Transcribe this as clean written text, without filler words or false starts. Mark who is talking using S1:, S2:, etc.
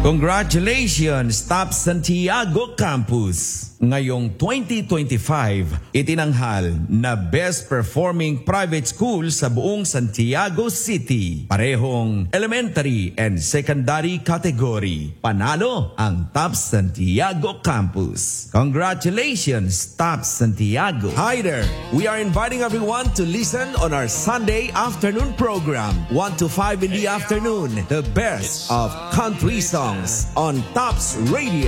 S1: Congratulations, Top Santiago Campus! Ngayong 2025, itinanghal na Best Performing Private School sa buong Santiago City. Parehong elementary and secondary category. Panalo ang Top Santiago Campus. Congratulations, Top Santiago! Hi there! We are inviting everyone to listen on our Sunday afternoon program, 1 to 5 in the afternoon. The best of country songs on Tops Radio.